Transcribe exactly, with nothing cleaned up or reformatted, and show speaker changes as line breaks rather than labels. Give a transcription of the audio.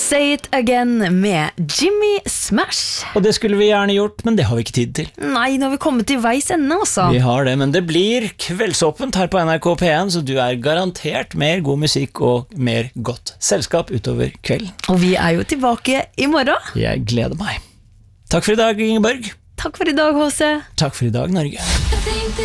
Say It Again med Jimmy Smash.
Og det skulle vi gjerne gjort, men det har vi ikke tid til.
Nei, nå har vi kommet til veis ende altså.
Vi har det, men det blir kveldsåpent her på N R K P én, så du er garantert mer god musikk og mer godt selskap utover kvelden.
Og vi er jo tilbake i morgen.
Jeg gleder meg. Takk for i dag, Ingeborg.
Takk for i dag, H C.
Takk for i dag, Norge.